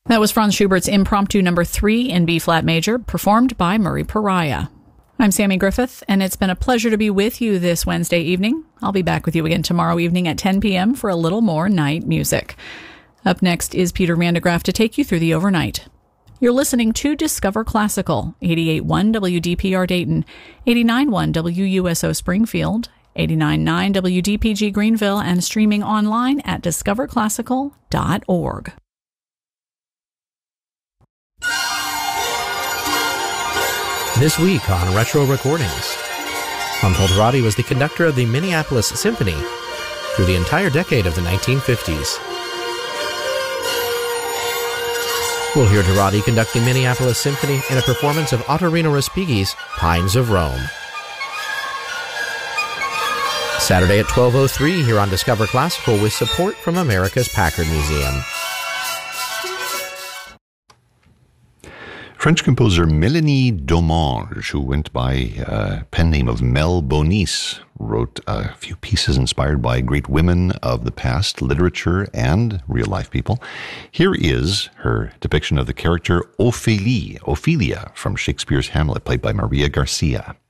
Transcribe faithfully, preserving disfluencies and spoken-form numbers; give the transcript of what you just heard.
That was Franz Schubert's Impromptu Number three in B-flat major, performed by Murray Pariah. I'm Sammy Griffith, and it's been a pleasure to be with you this Wednesday evening. I'll be back with you again tomorrow evening at ten p.m. for a little more night music. Up next is Peter Vandegraff to take you through the overnight. You're listening to Discover Classical, eighty-eight point one W D P R Dayton, eighty-nine point one W U S O Springfield, eighty-nine point nine W D P G Greenville, and streaming online at discover classical dot org. This week on Retro Recordings, Montel Dorati was the conductor of the Minneapolis Symphony through the entire decade of the nineteen fifties. We'll hear Dorati conduct the Minneapolis Symphony in a performance of Ottorino Respighi's Pines of Rome. Saturday at twelve oh three here on Discover Classical with support from America's Packard Museum. French composer Mélanie Domange, who went by a pen name of Mel Bonis, wrote a few pieces inspired by great women of the past, literature and real-life people. Here is her depiction of the character Ophélie, Ophelia, from Shakespeare's Hamlet, played by Maria Garcia.